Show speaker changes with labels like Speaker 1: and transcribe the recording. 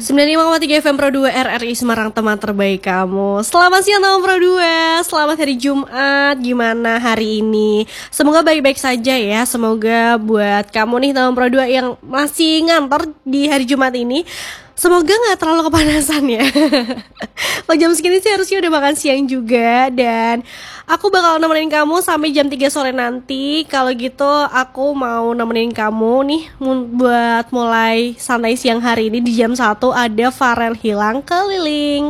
Speaker 1: 95,3 FM Pro 2 RRI Semarang, teman terbaik kamu. Selamat siang teman Pro 2. Selamat hari Jumat. Gimana hari ini? Semoga baik-baik saja ya. Semoga buat kamu nih teman Pro 2 yang masih ngantor di hari Jumat ini, semoga gak terlalu kepanasan ya. Kalau jam segini sih harusnya udah makan siang juga. Dan aku bakal nemenin kamu sampai jam 3 sore nanti. Kalau gitu aku mau nemenin kamu nih buat mulai santai siang hari ini. Di jam 1 ada Farel Hilang Keliling.